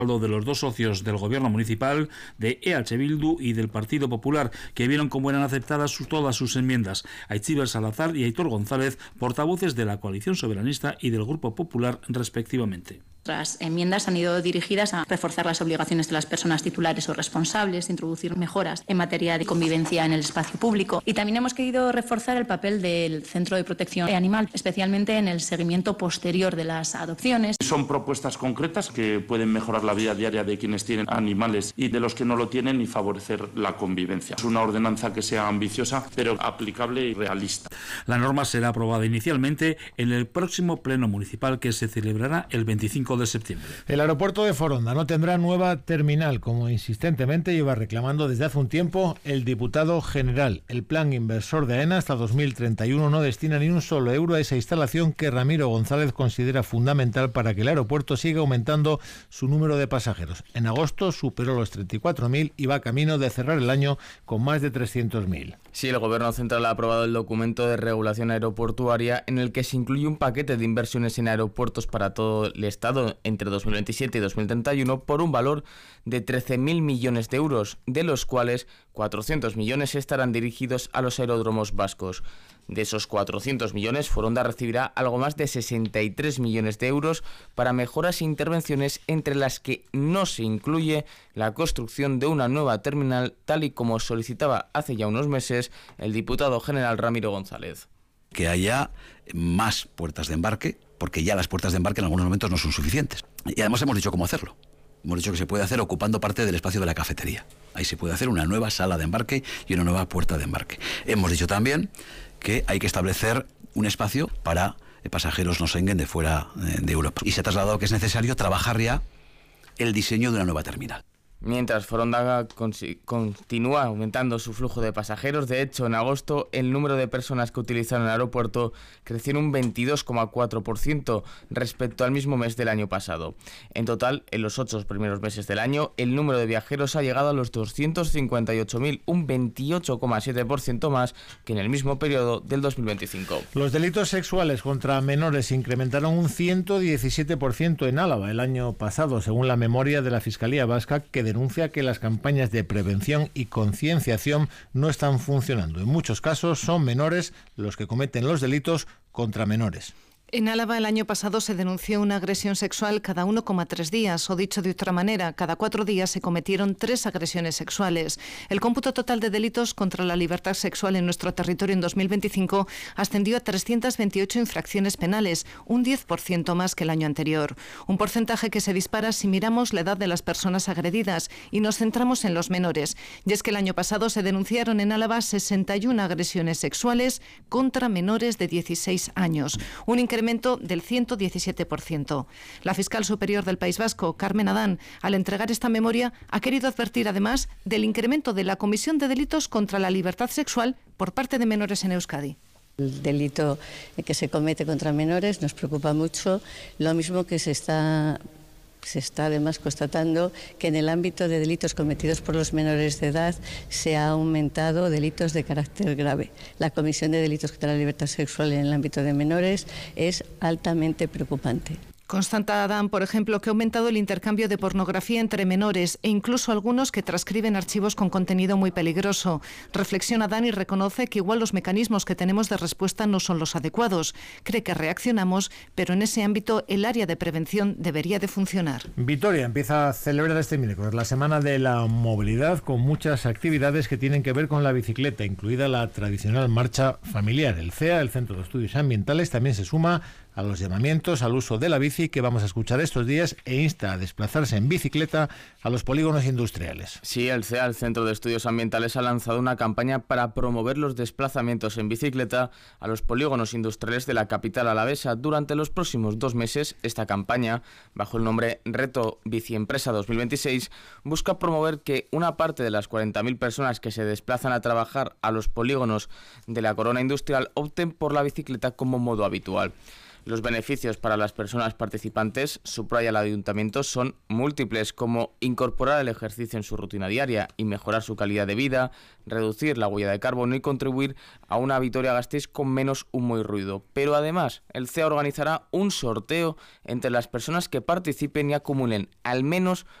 de los dos socios del gobierno municipal, de EH Bildu y del Partido Popular, que vieron cómo eran aceptadas todas sus enmiendas. Aitziber Salazar y Aitor González, portavoces de la coalición soberanista y del Grupo Popular, respectivamente. Las enmiendas han ido dirigidas a reforzar las obligaciones de las personas titulares o responsables, introducir mejoras en materia de convivencia en el espacio público, y también hemos querido reforzar el papel del Centro de Protección Animal, especialmente en el seguimiento posterior de las adopciones. Son propuestas concretas que pueden mejorar la vida diaria de quienes tienen animales y de los que no lo tienen y favorecer la convivencia. Es una ordenanza que sea ambiciosa, pero aplicable y realista. La norma será aprobada inicialmente en el próximo pleno municipal, que se celebrará el 25 de septiembre. El aeropuerto de Foronda no tendrá nueva terminal, como insistentemente lleva reclamando desde hace un tiempo el diputado general. El plan inversor de AENA hasta 2031 no destina ni un solo euro a esa instalación que Ramiro González considera fundamental para que el aeropuerto siga aumentando su número de pasajeros. En agosto superó los 34.000 y va camino de cerrar el año con más de 300.000. Sí, el Gobierno Central ha aprobado el documento de regulación aeroportuaria en el que se incluye un paquete de inversiones en aeropuertos para todo el Estado entre 2027 y 2031 por un valor de 13.000 millones de euros, de los cuales 400 millones estarán dirigidos a los aeródromos vascos. De esos 400 millones, Foronda recibirá algo más de 63 millones de euros para mejoras e intervenciones, entre las que no se incluye la construcción de una nueva terminal, tal y como solicitaba hace ya unos meses el diputado general Ramiro González. Que haya más puertas de embarque, porque ya las puertas de embarque en algunos momentos no son suficientes. Y además hemos dicho cómo hacerlo. Hemos dicho que se puede hacer ocupando parte del espacio de la cafetería. Ahí se puede hacer una nueva sala de embarque y una nueva puerta de embarque. Hemos dicho también que hay que establecer un espacio para pasajeros no Schengen de fuera de Europa. Y se ha trasladado que es necesario trabajar ya el diseño de una nueva terminal. Mientras Foronda continúa aumentando su flujo de pasajeros, de hecho, en agosto el número de personas que utilizaron el aeropuerto creció en un 22,4% respecto al mismo mes del año pasado. En total, en los 8 primeros meses del año, el número de viajeros ha llegado a los 258.000, un 28,7% más que en el mismo periodo del 2025. Los delitos sexuales contra menores se incrementaron un 117% en Álava el año pasado, según la memoria de la Fiscalía Vasca, que denuncia que las campañas de prevención y concienciación no están funcionando. En muchos casos son menores los que cometen los delitos contra menores. En Álava el año pasado se denunció una agresión sexual cada 1,3 días, o dicho de otra manera, cada 4 días se cometieron 3 agresiones sexuales. El cómputo total de delitos contra la libertad sexual en nuestro territorio en 2025 ascendió a 328 infracciones penales, un 10% más que el año anterior. Un porcentaje que se dispara si miramos la edad de las personas agredidas y nos centramos en los menores. Y es que el año pasado se denunciaron en Álava 61 agresiones sexuales contra menores de 16 años, un incremento del 117%. La fiscal superior del País Vasco, Carmen Adán, al entregar esta memoria, ha querido advertir además del incremento de la comisión de delitos contra la libertad sexual por parte de menores en Euskadi. El delito que se comete contra menores nos preocupa mucho, lo mismo que se está además constatando que en el ámbito de delitos cometidos por los menores de edad se ha aumentado delitos de carácter grave. La comisión de delitos contra la libertad sexual en el ámbito de menores es altamente preocupante. Constata Adán, por ejemplo, que ha aumentado el intercambio de pornografía entre menores e incluso algunos que transcriben archivos con contenido muy peligroso. Reflexiona Adán y reconoce que igual los mecanismos que tenemos de respuesta no son los adecuados. Cree que reaccionamos, pero en ese ámbito el área de prevención debería de funcionar. Vitoria empieza a celebrar este miércoles la Semana de la Movilidad, con muchas actividades que tienen que ver con la bicicleta, incluida la tradicional marcha familiar. El CEA, el Centro de Estudios Ambientales, también se suma a los llamamientos al uso de la bici que vamos a escuchar estos días e insta a desplazarse en bicicleta a los polígonos industriales. Sí, el CEA, el Centro de Estudios Ambientales, ha lanzado una campaña para promover los desplazamientos en bicicleta a los polígonos industriales de la capital alavesa. Durante los próximos 2 meses, esta campaña, bajo el nombre Reto Biciempresa 2026, busca promover que una parte de las 40.000 personas que se desplazan a trabajar a los polígonos de la corona industrial opten por la bicicleta como modo habitual. Los beneficios para las personas participantes, subraya el ayuntamiento, son múltiples, como incorporar el ejercicio en su rutina diaria y mejorar su calidad de vida, reducir la huella de carbono y contribuir a una Vitoria-Gasteiz con menos humo y ruido. Pero además, el CEA organizará un sorteo entre las personas que participen y acumulen al menos